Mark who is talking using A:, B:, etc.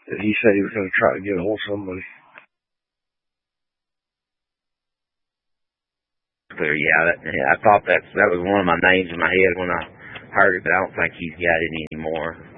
A: that he said he was going to try to get a hold of somebody.
B: Yeah, I thought that was one of my names in my head when I heard it, but I don't think he's got it anymore.